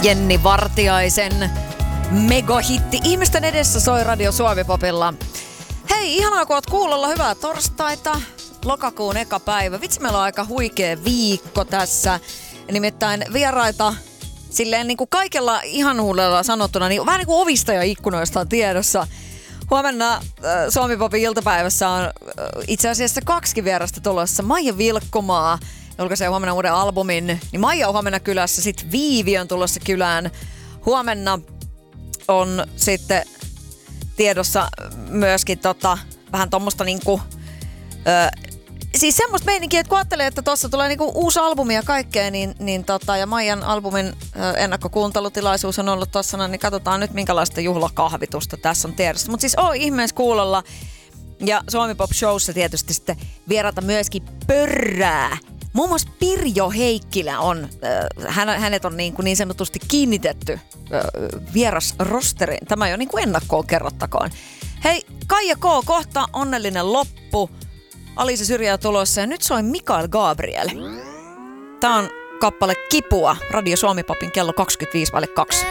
Jenni Vartiaisen megahitti Ihmisten edessä soi Radio Suomi-popilla. Hei, ihanaa kun oot kuulolla. Hyvää torstaita. Lokakuun eka päivä. Vitsi, meillä on aika huikea viikko tässä. Nimittäin vieraita silleen niin kuin kaikella ihanuudella sanottuna, niin vähän niin kuin ovista ja ikkunoista on tiedossa. Huomenna Suomi-popin iltapäivässä on itse asiassa 2 vierasta tulossa. Maija Vilkkomaa julkaisee huomenna uuden albumin. Niin Maija on huomenna kylässä. Sitten Viivi on tulossa kylään. Huomenna on sitten tiedossa myöskin vähän tommoista niinku... Siis semmoista meininkiä, että kun ajattelee, että tuossa tulee niinku uusi albumi ja kaikkea, ja Maijan albumin ennakkokuuntelutilaisuus on ollut tossa, niin katsotaan nyt minkälaista juhlakahvitusta tässä on tiedossa. Mutta siis ihmeessä kuulolla. Ja Suomi Pop Showssa tietysti sitten vieraata myöskin pörrää. Muun muassa Pirjo Heikkilä on, hänet on niin sanotusti kiinnitetty vierasrosteriin. Tämä ei ole niin kuin ennakkoon kerrottakoon. Hei, Kaija K. kohta onnellinen loppu. Alisa Syrjää tulossa ja nyt soi Mikael Gabriel. Tää on kappale Kipua. Radio Suomi Popin kello 25:02.